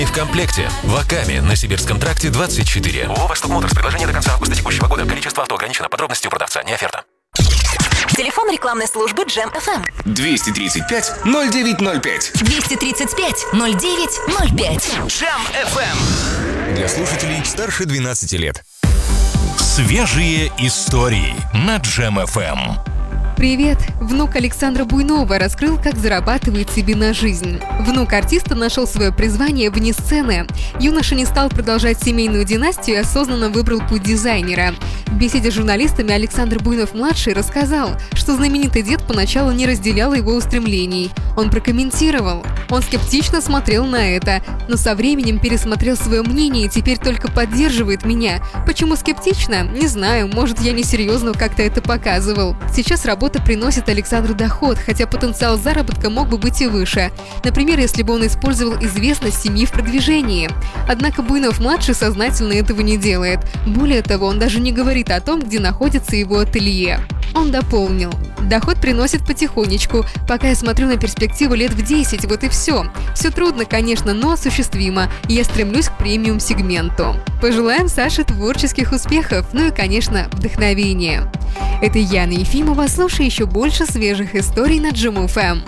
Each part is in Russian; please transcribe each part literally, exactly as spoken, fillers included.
И в комплекте Ваками на Сибирском тракте двадцать четыре. ООО «Восток Моторс». Предложение до конца августа текущего года. Количество авто ограничено. Подробности у продавца. Не оферта. Телефон рекламной службы Джем эф эм. двести тридцать пять ноль девять ноль пять. двести тридцать пять ноль девять ноль пять. Джем эф эм. Для слушателей старше двенадцати лет. Свежие истории на Джем эф эм. Привет! Внук Александра Буйнова раскрыл, как зарабатывает себе на жизнь. Внук артиста нашел свое призвание вне сцены. Юноша не стал продолжать семейную династию и осознанно выбрал путь дизайнера. В беседе с журналистами Александр Буйнов-младший рассказал, что знаменитый дед поначалу не разделял его устремлений. Он прокомментировал. Он скептично смотрел на это, но со временем пересмотрел свое мнение и теперь только поддерживает меня. Почему скептично? Не знаю, может, я несерьезно как-то это показывал. Сейчас работа приносит Александру доход, хотя потенциал заработка мог бы быть и выше. Например, если бы он использовал известность семьи в продвижении. Однако Буйнов-младший сознательно этого не делает. Более того, он даже не говорит о том, где находится его ателье. Он дополнил. Доход приносит потихонечку, пока я смотрю на перспективу лет в десять, вот и все. Все трудно, конечно, но осуществимо, и я стремлюсь к премиум-сегменту. Пожелаем Саше творческих успехов, ну и, конечно, вдохновения. Это Яна Ефимова, слушай еще больше свежих историй на Джем эф эм.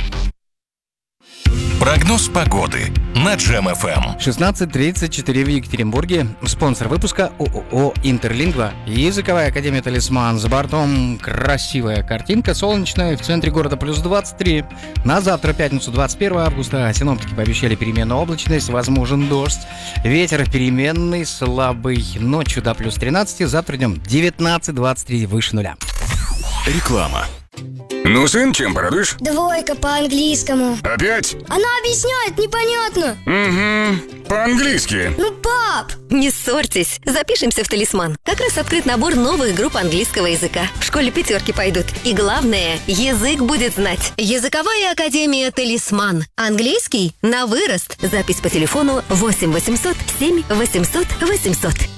Прогноз погоды на Джем эф эм. шестнадцать тридцать четыре в Екатеринбурге. Спонсор выпуска ООО «Интерлингва». Языковая академия «Талисман». За бортом красивая картинка, солнечная, в центре города плюс двадцать три. На завтра, пятницу, двадцать первого августа, синоптики пообещали переменную облачность, возможен дождь. Ветер переменный, слабый, ночью до плюс тринадцать, завтра днем девятнадцать двадцать три, выше нуля. Реклама. Ну, сын, чем порадуешь? Двойка по английскому. Опять? Она объясняет, непонятно. Угу, по-английски. Ну, пап! Не ссорьтесь, запишемся в «Талисман». Как раз открыт набор новых групп английского языка. В школе пятерки пойдут. И главное, язык будет знать. Языковая академия «Талисман». Английский на вырост. Запись по телефону восемь восемьсот семь восемьсот восемьсот.